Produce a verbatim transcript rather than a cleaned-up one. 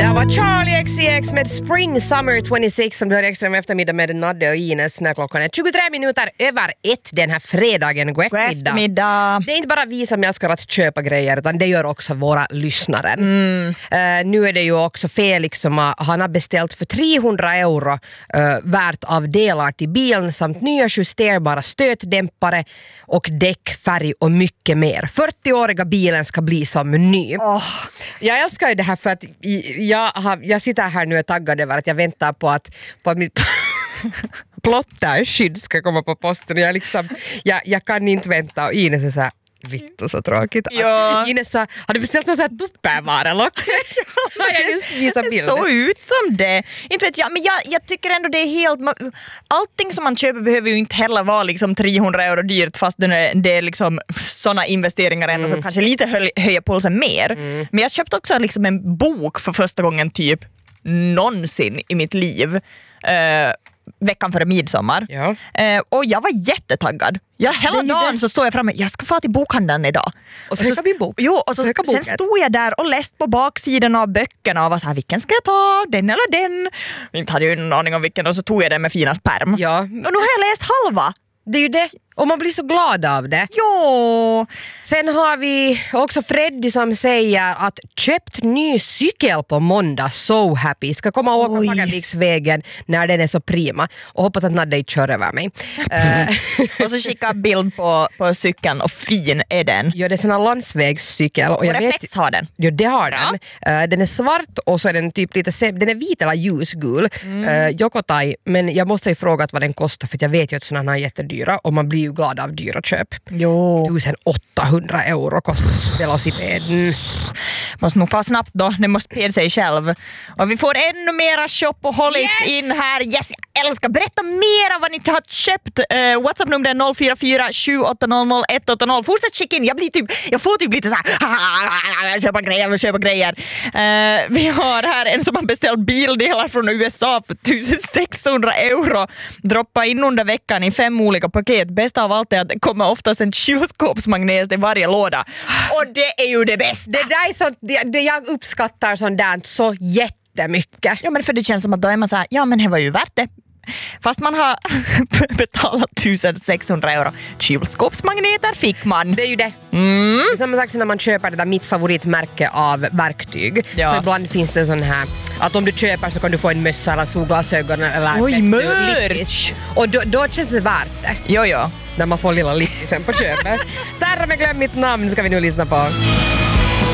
Det var Charlie X C X med Spring Summer tjugosex som du har extra med eftermiddag med Nadde och Ines när klockan är tjugotre minuter över ett den här fredagen. God eftermiddag. eftermiddag. Det är inte bara vi som älskar att köpa grejer utan det gör också våra lyssnare. Mm. Uh, nu är det ju också Felix som har, han har beställt för trehundra euro uh, värt av delar till bilen samt nya justerbara stötdämpare och däck, färg och mycket mer. fyrtioåriga bilen ska bli som ny. Oh. Jag älskar ju det här för att jag, har, jag sitter här nu och är taggad över att jag väntar på att, på att mitt plotterskydd ska komma på posten. Och jag, liksom, jag, jag kan inte vänta och Ines är så här, vittu så tråkigt. Ja. Ines sa, har du beställt något så här tuppervaralock? Jag just visar bilden. Så ut som det. Inte vet jag, men jag, jag tycker ändå det är helt... Allting som man köper behöver ju inte heller vara liksom trehundra euro dyrt fast det är, det är liksom såna investeringar ändå mm. som kanske lite höj, höjer pulsen mer. Mm. Men jag köpte också liksom en bok för första gången typ någonsin i mitt liv. Uh, veckan före midsommar. Ja. Eh, och jag var jättetaggad. Jag, hela dagen så står jag framme, jag ska få till bokhandeln idag. Och så ska min bok. Jo, och så, sen stod jag där och läst på baksidan av böckerna och var så här, vilken ska jag ta? Den eller den? Jag inte hade ju en aning om vilken och så tog jag den med finast pärm. Ja. Och nu har jag läst halva. Det är ju det. Och man blir så glad av det. Jo. Sen har vi också Freddy som säger att köpt ny cykel på måndag. So happy. Ska komma och åka Fagerviksvägen när den är så prima. Och hoppas att Nadde inte kör över mig. Och så skicka bild på, på cykeln och fin är den. Ja, det är sån här landsvägscykel. Och, och jag reflex vet, har den. Ja, det har den. Uh, den är svart och så är den typ lite... Den är vit eller ljusgul. Mm. Uh, Jokotai. Men jag måste ju fråga vad den kostar för jag vet ju att sådana här är jättedyra. Och man blir ju glad av dyra köp. Jo. tusen åttahundra euro kostar velocipeden. Måste nog få snabbt då. Det måste peda sig själv. Och vi får ännu mera shopaholics yes! in här. Yes, jag älskar. Berätta mera vad ni har köpt. Uh, WhatsApp-nummer är noll fyra fyra sju åtta noll noll ett åtta noll. Fortsätt checka in. Jag, blir typ, jag får typ lite så här köpa grejer, köpa grejer. Uh, vi har här en som har beställt bildelar från U S A för sextonhundra euro. Droppa in under veckan i fem olika paket. Bästa av allt är att det kommer oftast en kylskåpsmagnet i varje låda. Och det är ju det bästa. Det där är så, det, det jag uppskattar sånt där så jättemycket. Ja, men för det känns som att då är man så här, ja men det var ju värt det. Fast man har betalat sextonhundra euro. Kylskåpsmagneter fick man. Det är ju det. Mm. Det är samma sak som när man köper det där mitt favoritmärke av verktyg. Ja. Så ibland finns det sån här att om du köper så kan du få en mössa eller solglasögon eller oj, merch. Och då, då känns det värt det. Jo, jo. När man får lilla littisen på köpet. Där med glöm mitt namn ska vi nu lyssna på.